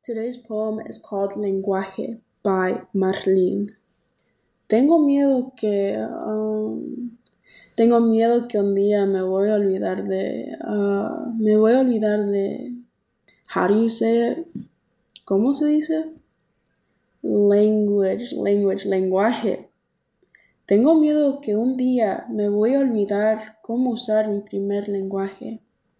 Today's poem is called Lenguaje by Marlene. Tengo miedo que, tengo miedo que un día me voy a olvidar de, how do you say it? ¿Cómo se dice? Lenguaje. Tengo miedo que un día me voy a olvidar cómo usar mi primer lenguaje.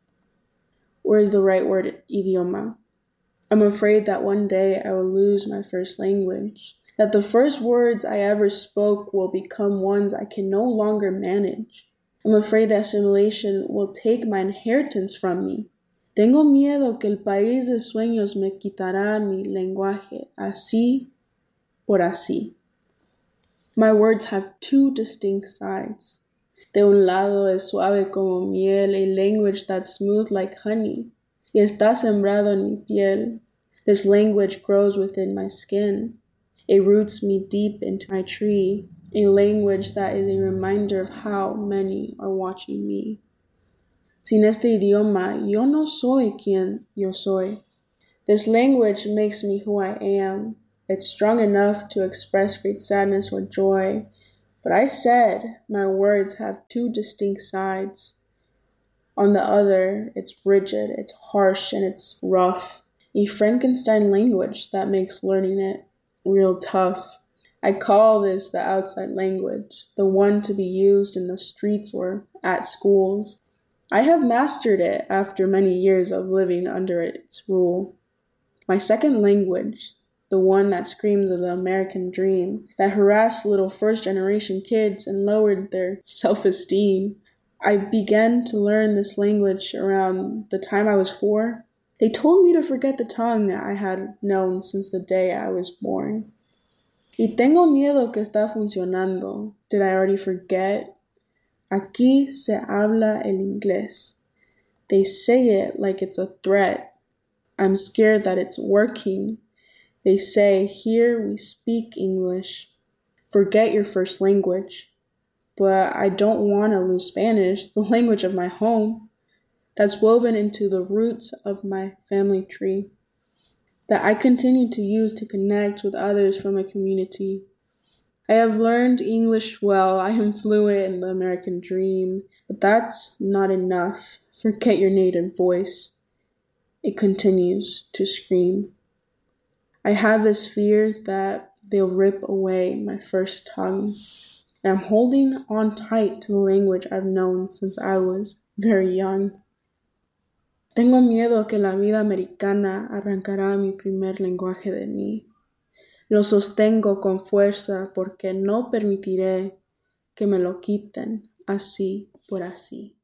Where is the right word? Idioma. I'm afraid that one day I will lose my first language, that the first words I ever spoke will become ones I can no longer manage. I'm afraid that assimilation will take my inheritance from me. Tengo miedo que el país de sueños me quitará mi lenguaje, así por así. My words have two distinct sides. De un lado es suave como miel, a language that's smooth like honey, y está sembrado en mi piel. This language grows within my skin. It roots me deep into my tree, a language that is a reminder of how many are watching me. Sin este idioma, yo no soy quien yo soy. This language makes me who I am. It's strong enough to express great sadness or joy. But I said my words have two distinct sides. On the other, it's rigid, it's harsh, and it's rough. A Frankenstein language that makes learning it real tough. I call this the outside language, the one to be used in the streets or at schools. I have mastered it after many years of living under its rule. My second language, the one that screams of the American dream, that harassed little first-generation kids and lowered their self-esteem. I began to learn this language around the time I was 4. They told me to forget the tongue I had known since the day I was born. Y tengo miedo que está funcionando. Did I already forget? Aquí se habla el inglés. They say it like it's a threat. I'm scared that it's working. They say, here we speak English. Forget your first language. But I don't want to lose Spanish, the language of my home, that's woven into the roots of my family tree, that I continue to use to connect with others from a community. I have learned English well. I am fluent in the American dream, but that's not enough. Forget your native voice. It continues to scream. I have this fear that they'll rip away my first tongue. And I'm holding on tight to the language I've known since I was very young. Tengo miedo que la vida americana arrancará mi primer lenguaje de mí. Lo sostengo con fuerza porque no permitiré que me lo quiten así por así.